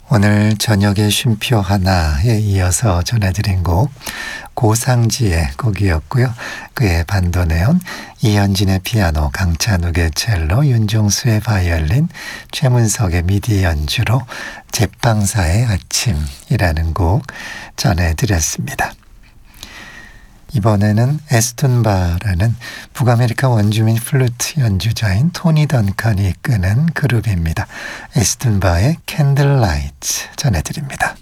오늘 저녁의 쉼표 하나에 이어서 전해드린 곡 고상지의 곡이었고요. 그의 반도네온, 이현진의 피아노, 강찬욱의 첼로, 윤종수의 바이올린, 최문석의 미디 연주로 제빵사의 아침이라는 곡 전해드렸습니다. 이번에는 에스툰바라는 북아메리카 원주민 플루트 연주자인 토니 던컨이 이끄는 그룹입니다. 에스툰바의 캔들라이트 전해드립니다.